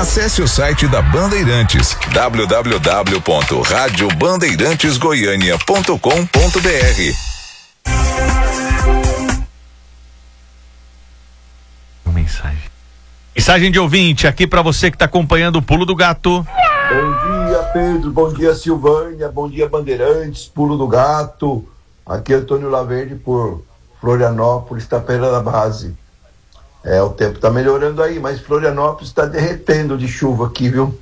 Acesse o site da Bandeirantes, www.radiobandeirantesgoiania.com.br. Mensagem de ouvinte aqui para você que está acompanhando o Pulo do Gato. Bom dia, Pedro. Bom dia, Silvânia. Bom dia, Bandeirantes. Pulo do Gato. Aqui é Antônio Laverde por Florianópolis, Tapera da Base. O tempo tá melhorando aí, mas Florianópolis está derretendo de chuva aqui, viu?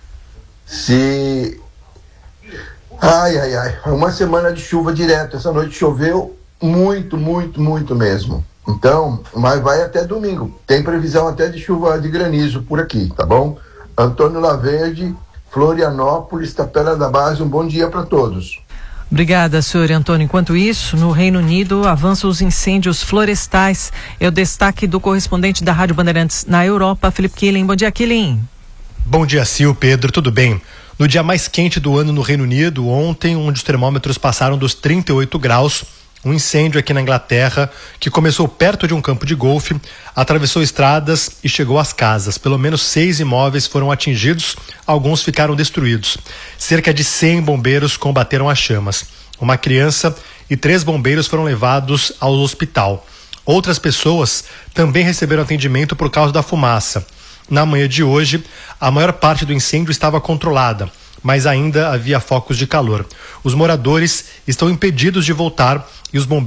Uma semana de chuva direto. Essa noite choveu muito mesmo. Então, mas vai até domingo. Tem previsão até de chuva de granizo por aqui, tá bom? Antônio Laverde, Florianópolis, Tapera da Base. Um bom dia para todos. Obrigada, senhor Antônio. Enquanto isso, no Reino Unido, avançam os incêndios florestais. É o destaque do correspondente da Rádio Bandeirantes na Europa, Felipe Killing. Bom dia, Killing. Bom dia, Sil, Pedro, tudo bem? No dia mais quente do ano no Reino Unido, ontem, onde os termômetros passaram dos 38 graus, um incêndio aqui na Inglaterra, que começou perto de um campo de golfe, atravessou estradas e chegou às casas. Pelo menos 6 imóveis foram atingidos, alguns ficaram destruídos. Cerca de 100 bombeiros combateram as chamas. Uma criança e 3 bombeiros foram levados ao hospital. Outras pessoas também receberam atendimento por causa da fumaça. Na manhã de hoje, a maior parte do incêndio estava controlada, mas ainda havia focos de calor. Os moradores estão impedidos de voltar e os bombeiros